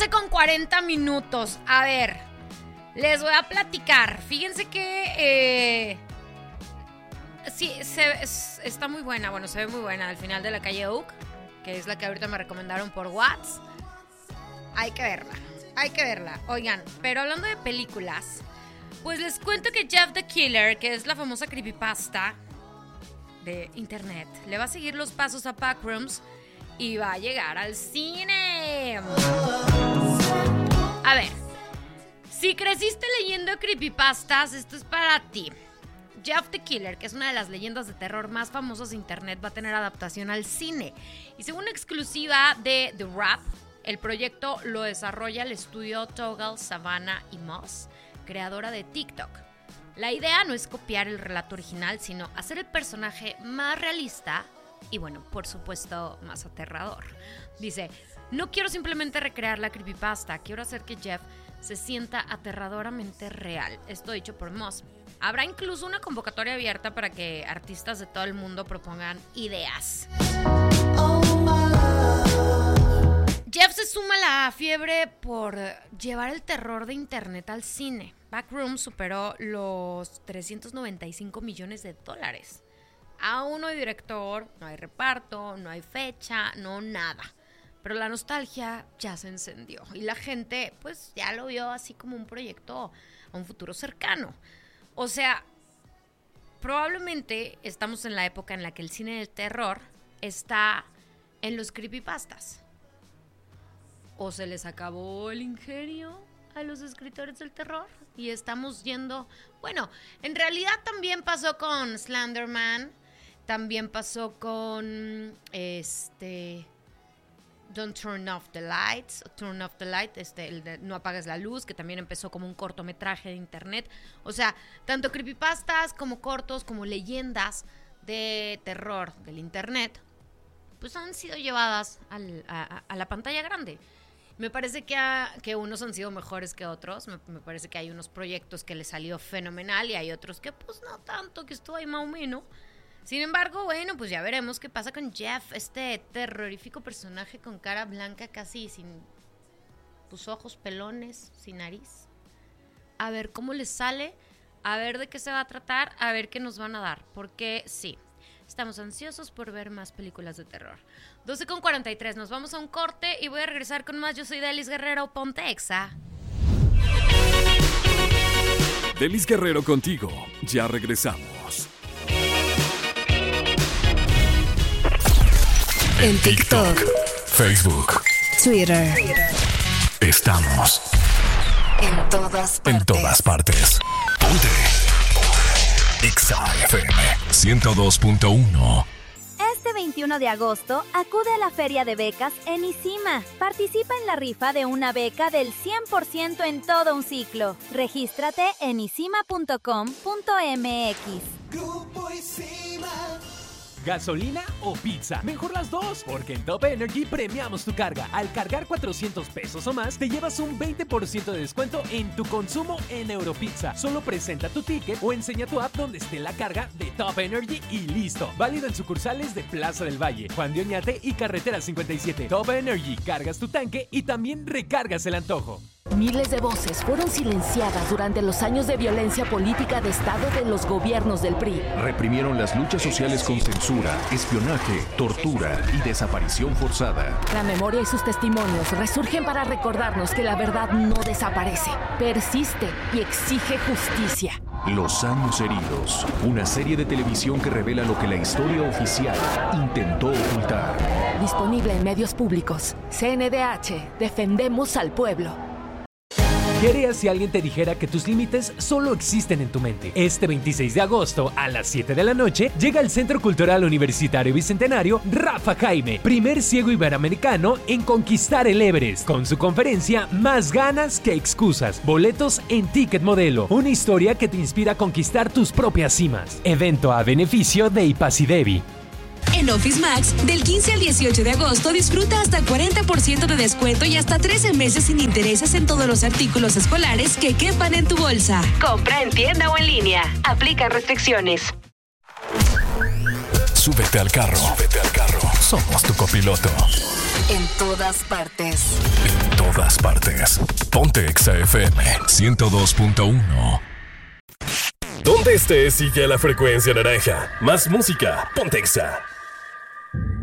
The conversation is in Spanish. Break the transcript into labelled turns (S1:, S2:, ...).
S1: 12:40. A ver, les voy a platicar. Fíjense que sí, está muy buena. Bueno, se ve muy buena al final de La Calle Oak, que es la que ahorita me recomendaron por WhatsApp. Hay que verla. Oigan, pero hablando de películas, pues les cuento que Jeff the Killer, que es la famosa creepypasta de internet, le va a seguir los pasos a Backrooms y va a llegar al cine. A ver, si creciste leyendo creepypastas, esto es para ti. Jeff the Killer, que es una de las leyendas de terror más famosas de internet, va a tener adaptación al cine. Y según exclusiva de The Wrap, el proyecto lo desarrolla el estudio Toggle, Savannah y Moss, creadora de TikTok. La idea no es copiar el relato original, sino hacer el personaje más realista y, bueno, por supuesto, más aterrador. Dice, no quiero simplemente recrear la creepypasta, quiero hacer que Jeff se sienta aterradoramente real. Esto dicho por Moss. Habrá incluso una convocatoria abierta para que artistas de todo el mundo propongan ideas. Jeff se suma a la fiebre por llevar el terror de internet al cine. Backrooms superó los $395 millones. Aún no hay director, no hay reparto, no hay fecha, no nada. Pero la nostalgia ya se encendió y la gente pues ya lo vio así como un proyecto a un futuro cercano. O sea, probablemente estamos en la época en la que el cine del terror está en los creepypastas. ¿O se les acabó el ingenio a los escritores del terror? Y estamos yendo... Bueno, en realidad también pasó con Slenderman. También pasó con... Don't Turn Off the Lights. Turn Off the Light, el de No Apagues la Luz, que también empezó como un cortometraje de internet. O sea, tanto creepypastas como cortos, como leyendas de terror del internet, pues han sido llevadas a la pantalla grande. Me parece que unos han sido mejores que otros. Me parece que hay unos proyectos que les salió fenomenal y hay otros que pues no tanto, que estuvo ahí más o menos. Sin embargo, bueno, pues ya veremos qué pasa con Jeff, este terrorífico personaje con cara blanca, casi sin tus ojos pelones, sin nariz. A ver cómo les sale, a ver de qué se va a tratar, a ver qué nos van a dar. Porque sí, estamos ansiosos por ver más películas de terror. 12:43, nos vamos a un corte y voy a regresar con más. Yo soy Delis Guerrero, ponte Exa.
S2: Delis Guerrero contigo, ya regresamos. En TikTok, Facebook,
S3: Twitter.
S2: Estamos en todas partes. Ponte Exa FM 102.1.
S4: Este 21 de agosto, acude a la Feria de Becas en ISIMA. Participa en la rifa de una beca del 100% en todo un ciclo. Regístrate en isima.com.mx.
S5: Grupo ISIMA.
S6: ¿Gasolina o pizza? Mejor las dos, porque en Top Energy premiamos tu carga. Al cargar $400 o más, te llevas un 20% de descuento en tu consumo en Europizza. Solo presenta tu ticket o enseña tu app donde esté la carga de Top Energy y listo. Válido en sucursales de Plaza del Valle, Juan de Oñate y Carretera 57. Top Energy, cargas tu tanque y también recargas el antojo.
S3: Miles de voces fueron silenciadas durante los años de violencia política de Estado de los gobiernos del PRI.
S7: Reprimieron las luchas sociales con censura, espionaje, tortura y desaparición forzada.
S3: La memoria y sus testimonios resurgen para recordarnos que la verdad no desaparece, persiste y exige justicia.
S7: Los años heridos, una serie de televisión que revela lo que la historia oficial intentó ocultar.
S3: Disponible en medios públicos. CNDH, defendemos al pueblo.
S6: ¿Qué harías si alguien te dijera que tus límites solo existen en tu mente? Este 26 de agosto, a las 7 de la noche, llega al Centro Cultural Universitario Bicentenario Rafa Jaime, primer ciego iberoamericano en conquistar el Everest, con su conferencia Más ganas que excusas. Boletos en Ticket Modelo. Una historia que te inspira a conquistar tus propias cimas. Evento a beneficio de Ipasidevi.
S8: En Office Max, del 15 al 18 de agosto, disfruta hasta 40% de descuento y hasta 13 meses sin intereses en todos los artículos escolares que quepan en tu bolsa. Compra en tienda o en línea. Aplica restricciones.
S2: Súbete al carro. Somos tu copiloto.
S3: En todas partes.
S2: En todas partes. Ponte Exa FM 102.1.
S5: Donde estés, sigue a la frecuencia naranja. Más música, ponte Exa.